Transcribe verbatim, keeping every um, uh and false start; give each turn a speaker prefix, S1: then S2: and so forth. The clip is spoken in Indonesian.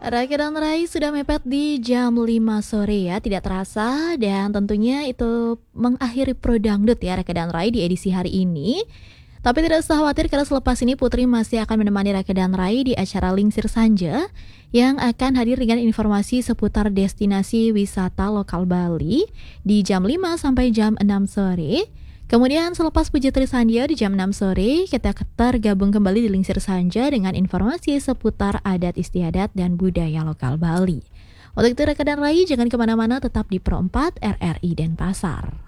S1: Rake dan Rai sudah mepet di jam lima sore ya, tidak terasa dan tentunya itu mengakhiri Pro Dangdut ya Rake dan Rai di edisi hari ini. Tapi tidak usah khawatir karena selepas ini Putri masih akan menemani Rake dan Rai di acara Lingsir Sanja yang akan hadir dengan informasi seputar destinasi wisata lokal Bali di jam lima sampai jam enam sore. Kemudian selepas Pujitri Sandia di jam enam sore, kita tergabung kembali di Lingsir Sanja dengan informasi seputar adat istiadat dan budaya lokal Bali. Untuk itu rekan dan Rai, jangan kemana-mana, tetap di Pro empat R R I Denpasar.